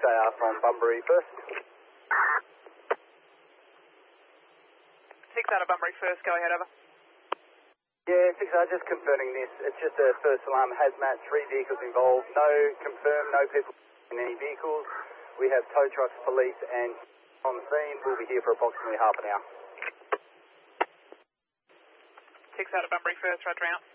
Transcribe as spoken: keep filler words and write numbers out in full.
A R from Bunbury first. six out of Bunbury first, go ahead, over. Yeah, six A R, just confirming this. It's just a first alarm hazmat, three vehicles involved. No confirmed, no people in any vehicles. We have tow trucks, police, and on the scene. We'll be here for approximately half an hour. six out of Bunbury first, roger out.